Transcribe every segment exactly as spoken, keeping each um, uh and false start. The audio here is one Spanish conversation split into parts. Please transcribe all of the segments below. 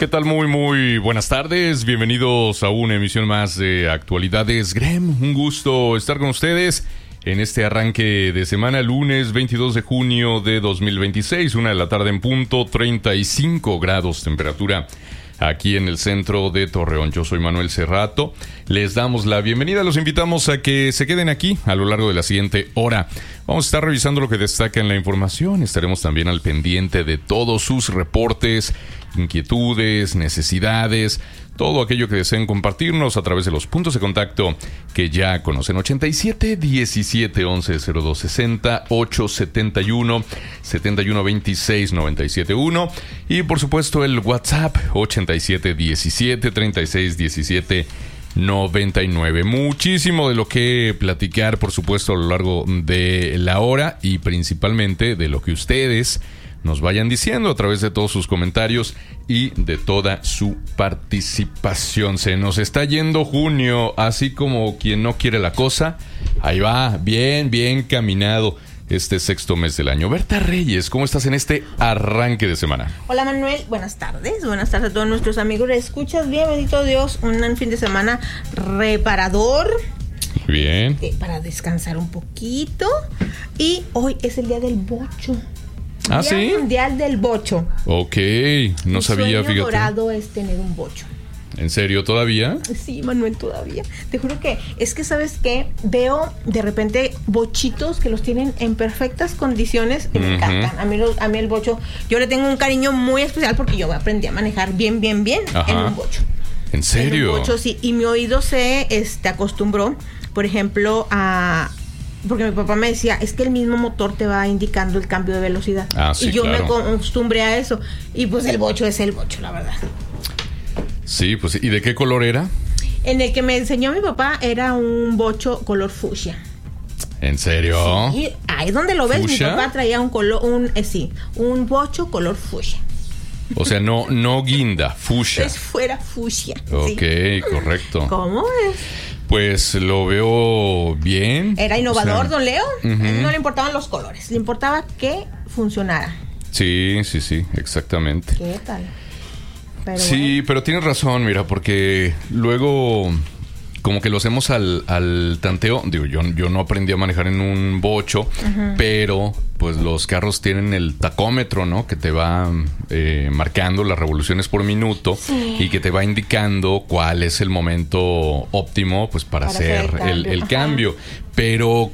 ¿Qué tal? Muy, muy buenas tardes. Bienvenidos a una emisión más de Actualidades Grem. Un gusto estar con ustedes en este arranque de semana, lunes veintidós de junio de dos mil veintiséis, una de la tarde en punto, treinta y cinco grados temperatura aquí en el centro de Torreón. Yo soy Manuel Cerrato. Les damos la bienvenida. Los invitamos a que se queden aquí a lo largo de la siguiente hora. Vamos a estar revisando lo que destaca en la información. Estaremos también al pendiente de todos sus reportes, inquietudes, necesidades, todo aquello que deseen compartirnos a través de los puntos de contacto que ya conocen. ochenta y siete, diecisiete, once, cero dos sesenta, ocho setenta y uno, setenta y uno, veintiséis, noventa y siete, uno. Y por supuesto el WhatsApp ochenta y siete, diecisiete, treinta y seis, diecisiete, noventa y nueve. Muchísimo de lo que platicar, por supuesto, a lo largo de la hora y principalmente de lo que ustedes nos vayan diciendo a través de todos sus comentarios y de toda su participación. Se nos está yendo junio, así como quien no quiere la cosa. Ahí va, bien, bien caminado este sexto mes del año. Berta Reyes, ¿cómo estás en este arranque de semana? Hola Manuel, buenas tardes. Buenas tardes a todos nuestros amigos. ¿Escuchas bien? Bendito Dios, un fin de semana reparador. Bien. Eh, para descansar un poquito. Y hoy es el día del bocho. ¿Ah, Día sí? Mundial del bocho. Ok, no Mi sabía, sueño fíjate. dorado es tener un bocho. ¿En serio todavía? Sí, Manuel, todavía. Te juro que es que, ¿sabes qué? Veo de repente bochitos que los tienen en perfectas condiciones y me Uh-huh. encantan. A mí, los, a mí el bocho, yo le tengo un cariño muy especial porque yo aprendí a manejar bien, bien, bien Ajá. en un bocho. ¿En serio? En un bocho, sí. Y mi oído se este, acostumbró, por ejemplo, a... Porque mi papá me decía, es que el mismo motor te va indicando el cambio de velocidad. Ah, sí, y yo claro. me acostumbré a eso. Y pues el bocho es el bocho, la verdad. Sí, pues, ¿y de qué color era? En el que me enseñó mi papá era un bocho color fucsia. ¿En serio? Y ahí donde lo ves, ¿Fucsia? mi papá traía un color, un, eh, sí, un bocho color fucsia. O sea, no, no guinda, fucsia. Es fuera fucsia. Ok, sí. correcto. ¿Cómo es? Pues lo veo bien. Era innovador, O sea, don Leo. uh-huh. No le importaban los colores, le importaba que funcionara. Sí, sí, sí, exactamente. ¿Qué tal? Pero Sí, bueno. pero tienes razón, mira, porque luego como que lo hacemos al, al tanteo. Digo, yo, yo no aprendí a manejar en un bocho, uh-huh. pero pues los carros tienen el tacómetro, ¿no? Que te va eh, marcando las revoluciones por minuto, sí. y que te va indicando cuál es el momento óptimo pues para, para hacer, hacer el, el, el cambio. Pero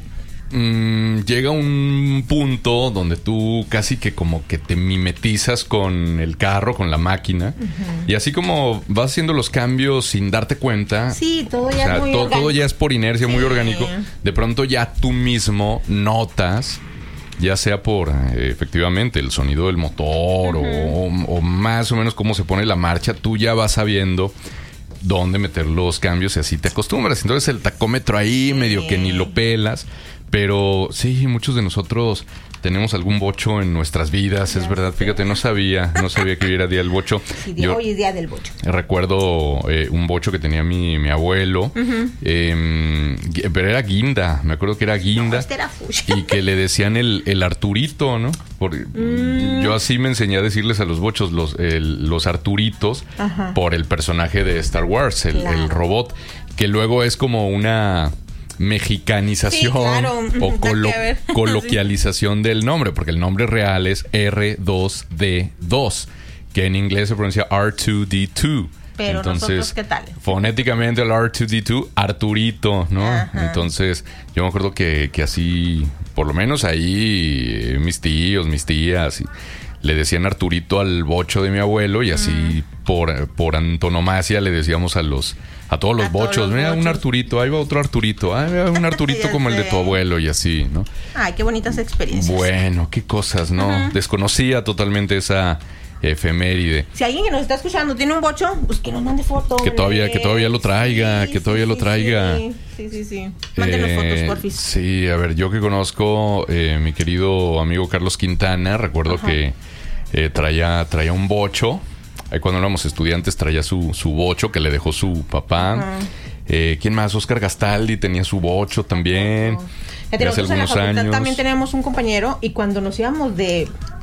Mm, llega un punto donde tú casi que como que te mimetizas con el carro, con la máquina, uh-huh. y así como vas haciendo los cambios sin darte cuenta. Sí, todo ya o sea, es muy todo, orgánico. todo ya es por inercia, sí. muy orgánico. De pronto ya tú mismo notas, ya sea por eh, efectivamente el sonido del motor, uh-huh. o, o más o menos cómo se pone la marcha, tú ya vas sabiendo dónde meter los cambios y así te acostumbras. Entonces el tacómetro ahí, sí. medio que ni lo pelas. Pero sí, muchos de nosotros tenemos algún bocho en nuestras vidas, ya es verdad. Sé. Fíjate, no sabía, no sabía que hubiera día del bocho. Sí, día, Yo hoy es día del bocho. Recuerdo eh, un bocho que tenía mi, mi abuelo, uh-huh. eh, pero era guinda, me acuerdo que era guinda. No, este era fucsia. Y que le decían el, el Arturito, ¿no? Por, mm. Yo así me enseñé a decirles a los bochos los, el, los Arturitos, uh-huh. por el personaje de Star Wars, el, claro. el robot, que luego es como una mexicanización, sí, claro. o colo- coloquialización del nombre, porque el nombre real es erre dos de dos, que en inglés se pronuncia erre dos de dos. Pero entonces, ¿qué tal? Fonéticamente el erre dos de dos, Arturito, ¿no? Ajá. Entonces, yo me acuerdo que, que así, por lo menos ahí, mis tíos, mis tías, le decían Arturito al bocho de mi abuelo, y así, mm. por, por antonomasia, le decíamos a los a todos los a bochos, todos los mira, bochos. Un Arturito, ahí va otro Arturito, ahí va un Arturito como sé. El de tu abuelo, y así, ¿no? Ay, qué bonitas experiencias. Bueno, qué cosas, ¿no? Uh-huh. Desconocía totalmente esa efeméride. Si alguien que nos está escuchando tiene un bocho, pues que nos mande fotos. Que todavía, que todavía lo traiga, sí, que todavía sí, lo traiga. Sí, sí, sí, sí. Mándenos eh, fotos, porfis. Sí, a ver, yo que conozco, eh, mi querido amigo Carlos Quintana, recuerdo Ajá. que eh, traía, traía un bocho. Ahí cuando éramos estudiantes traía su, su bocho que le dejó su papá. Eh, ¿Quién más? Oscar Gastaldi tenía su bocho también. Uh-huh. Hace algunos años. También teníamos un compañero y cuando nos íbamos de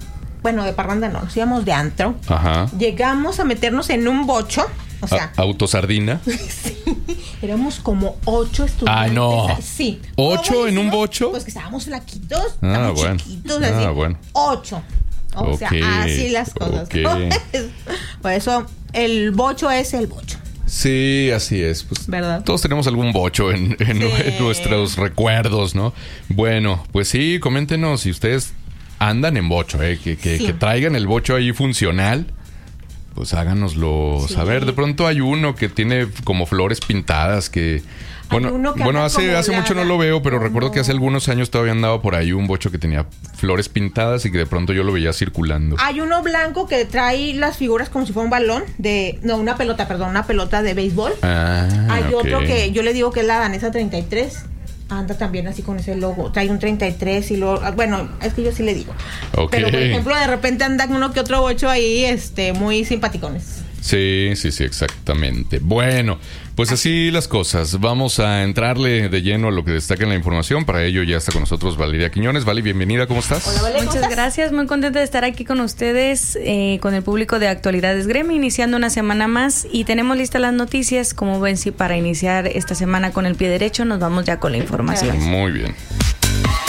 bueno, de parranda no, nos íbamos de antro. Ajá. Llegamos a meternos en un bocho, o sea... A- ¿Autosardina? Sí, éramos como ocho estudiantes. Ay, no. Sí. ¿Ocho en un bocho? Pues que estábamos flaquitos, Ah, estábamos bueno. chiquitos, Ah, así. bueno. Ocho. O Ok, sea, así las cosas. ok. ¿No? Por eso, el bocho es el bocho. Sí, así es. Pues, ¿verdad? todos tenemos algún bocho en, en, Sí. en nuestros recuerdos, ¿no? Bueno, pues sí, coméntenos si ustedes andan en bocho, ¿eh? Que, que, Sí. que traigan el bocho ahí funcional. Pues háganoslo Sí. saber. De pronto hay uno que tiene como flores pintadas que... Bueno, uno que bueno anda hace, como hace la- mucho no lo veo, pero como- recuerdo que hace algunos años todavía andaba por ahí un bocho que tenía flores pintadas y que de pronto yo lo veía circulando. Hay uno blanco que trae las figuras como si fuera un balón de... No, una pelota, perdón, una pelota de béisbol. Ah, Hay ok. otro que yo le digo que es la danesa treinta y tres. Anda también así con ese logo. Trae un treinta y tres y luego... Bueno, es que yo sí le digo. Ok. Pero, por ejemplo, de repente andan uno que otro bocho ahí, este, muy simpaticones. Sí, sí, sí, exactamente. Bueno, pues así las cosas. Vamos a entrarle de lleno a lo que destaca en la información. Para ello ya está con nosotros Valeria Quiñones. Vale, bienvenida, ¿cómo estás? Hola, Vale, ¿cómo Muchas estás? gracias, muy contenta de estar aquí con ustedes, eh, con el público de Actualidades Gremio, iniciando una semana más y tenemos listas las noticias. Como ven, sí, para iniciar esta semana con el pie derecho, nos vamos ya con la información. Muy bien.